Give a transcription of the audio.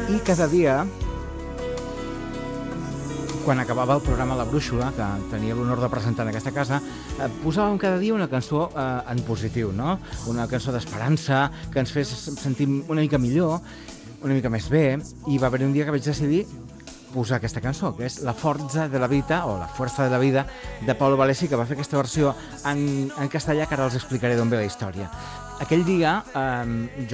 I cada dia, quan acabava el programa La Brúixola, que tenia l'honor de presentar en aquesta casa, posàvem cada dia una cançó en positiu, no? Una cançó d'esperança, que ens fes sentir una mica millor, una mica més bé, i va haver un dia que vaig decidir posar aquesta cançó, que és La Forza de la Vida, o La Fuerza de la Vida, de Pablo Valesi, que va fer aquesta versió en castellà, que ara els explicaré d'on ve la història. Aquell dia, jo